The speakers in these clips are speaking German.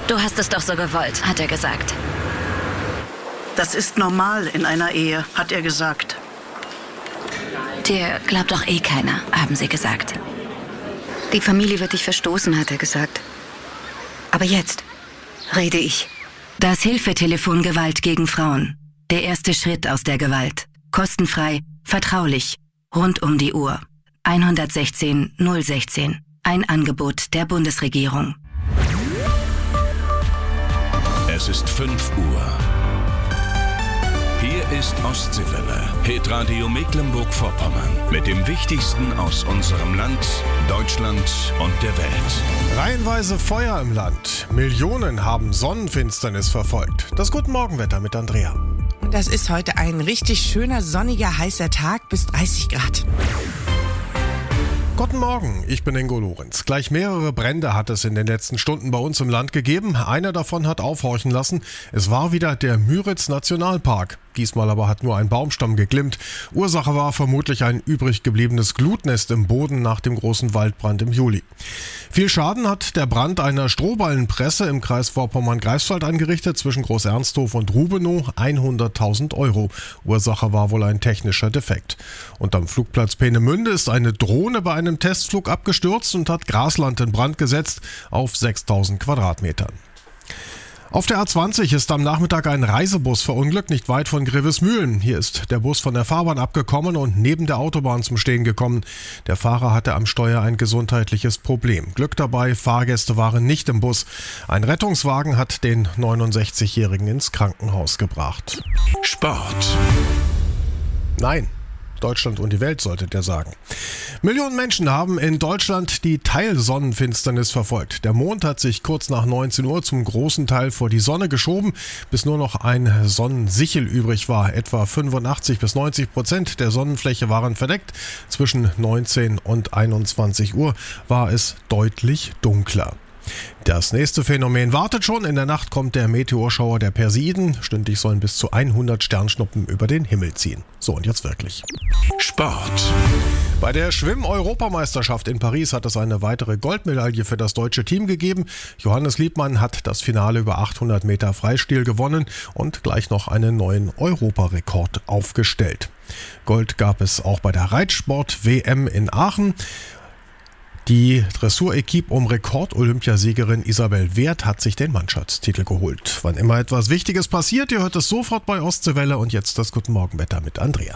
Du hast es doch so gewollt, hat er gesagt. Das ist normal in einer Ehe, hat er gesagt. Dir glaubt doch eh keiner, haben sie gesagt. Die Familie wird dich verstoßen, hat er gesagt. Aber jetzt rede ich. Das Hilfetelefon Gewalt gegen Frauen. Der erste Schritt aus der Gewalt. Kostenfrei, vertraulich, rund um die Uhr. 116 016. Ein Angebot der Bundesregierung. Es ist 5 Uhr. Hier ist Ostseewelle, Hitradio Mecklenburg-Vorpommern. Mit dem Wichtigsten aus unserem Land, Deutschland und der Welt. Reihenweise Feuer im Land. Millionen haben Sonnenfinsternis verfolgt. Das Guten Morgenwetter mit Andrea. Und das ist heute ein richtig schöner, sonniger, heißer Tag bis 30 Grad. Guten Morgen, ich bin Ingo Lorenz. Gleich mehrere Brände hat es in den letzten Stunden bei uns im Land gegeben. Einer davon hat aufhorchen lassen. Es war wieder der Müritz-Nationalpark. Diesmal aber hat nur ein Baumstamm geglimmt. Ursache war vermutlich ein übrig gebliebenes Glutnest im Boden nach dem großen Waldbrand im Juli. Viel Schaden hat der Brand einer Strohballenpresse im Kreis Vorpommern-Greifswald angerichtet, zwischen Groß-Ernsthof und Rubenow. 100.000 Euro. Ursache war wohl ein technischer Defekt. Und am Flugplatz Peenemünde ist eine Drohne bei einem Testflug abgestürzt und hat Grasland in Brand gesetzt auf 6.000 Quadratmetern. Auf der A20 ist am Nachmittag ein Reisebus verunglückt, nicht weit von Grevesmühlen. Hier ist der Bus von der Fahrbahn abgekommen und neben der Autobahn zum Stehen gekommen. Der Fahrer hatte am Steuer ein gesundheitliches Problem. Glück dabei, Fahrgäste waren nicht im Bus. Ein Rettungswagen hat den 69-Jährigen ins Krankenhaus gebracht. Sport. Nein. Deutschland und die Welt, sollte der sagen. Millionen Menschen haben in Deutschland die Teilsonnenfinsternis verfolgt. Der Mond hat sich kurz nach 19 Uhr zum großen Teil vor die Sonne geschoben, bis nur noch ein Sonnensichel übrig war. Etwa 85-90% der Sonnenfläche waren verdeckt. Zwischen 19 und 21 Uhr war es deutlich dunkler. Das nächste Phänomen wartet schon. In der Nacht kommt der Meteorschauer der Perseiden. Stündlich sollen bis zu 100 Sternschnuppen über den Himmel ziehen. So, und jetzt wirklich. Sport. Bei der Schwimm-Europameisterschaft in Paris hat es eine weitere Goldmedaille für das deutsche Team gegeben. Johannes Liebmann hat das Finale über 800 Meter Freistil gewonnen und gleich noch einen neuen Europarekord aufgestellt. Gold gab es auch bei der Reitsport-WM in Aachen. Die Dressur-Equipe um Rekord-Olympiasiegerin Isabel Wert hat sich den Mannschaftstitel geholt. Wann immer etwas Wichtiges passiert, ihr hört es sofort bei Ostseewelle. Und jetzt das Guten Morgenwetter mit Andrea.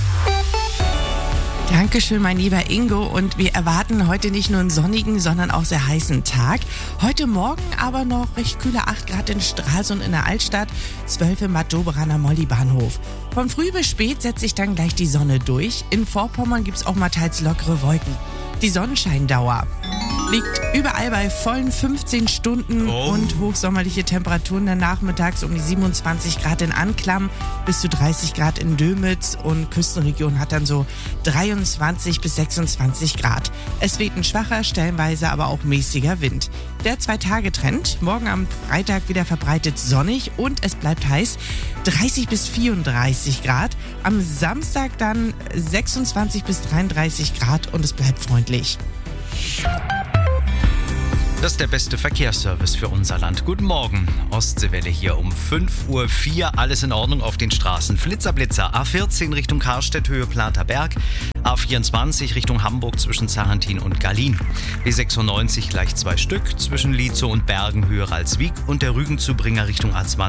Dankeschön, mein lieber Ingo. Und wir erwarten heute nicht nur einen sonnigen, sondern auch sehr heißen Tag. Heute Morgen aber noch recht kühle 8 Grad in Stralsund in der Altstadt, 12 im Bad Doberan am Molly-Bahnhof. Von früh bis spät setzt sich dann gleich die Sonne durch. In Vorpommern gibt's auch mal teils lockere Wolken. Die Sonnenscheindauer liegt überall bei vollen 15 Stunden und hochsommerliche Temperaturen dann nachmittags um die 27 Grad in Anklam bis zu 30 Grad in Dömitz und Küstenregion hat dann so 23 bis 26 Grad. Es weht ein schwacher, stellenweise aber auch mäßiger Wind. Der 2-Tage-Trend, morgen am Freitag wieder verbreitet sonnig und es bleibt heiß, 30 bis 34 Grad. Am Samstag dann 26 bis 33 Grad und es bleibt freundlich. Das ist der beste Verkehrsservice für unser Land. Guten Morgen, Ostseewelle hier um 5:04 Uhr. Alles in Ordnung auf den Straßen. Flitzer, A14 Richtung Karstedt, Höhe Platerberg. A24 Richtung Hamburg zwischen Zarentin und Gallin. B96 gleich 2 Stück zwischen Lietzow und Bergen, Höhe Ralswiek. Und der Rügenzubringer Richtung A20